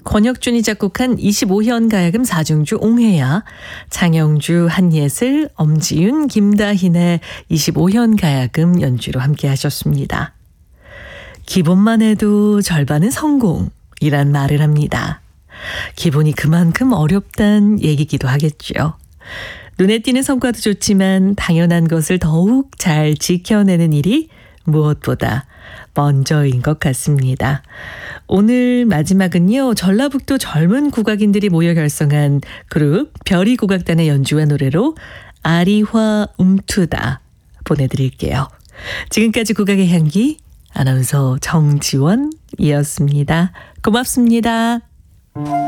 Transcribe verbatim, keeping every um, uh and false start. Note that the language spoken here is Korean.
권혁준이 작곡한 이십오 현 가야금 사중주 옹회야, 장영주, 한예슬, 엄지윤, 김다희의 이십오 현 가야금 연주로 함께 하셨습니다. 기본만 해도 절반은 성공이란 말을 합니다. 기본이 그만큼 어렵단 얘기기도 하겠죠. 눈에 띄는 성과도 좋지만 당연한 것을 더욱 잘 지켜내는 일이 무엇보다 먼저인 것 같습니다. 오늘 마지막은요, 전라북도 젊은 국악인들이 모여 결성한 그룹 별이 국악단의 연주와 노래로 아리화 움투다 보내드릴게요. 지금까지 국악의 향기 아나운서 정지원이었습니다. 고맙습니다.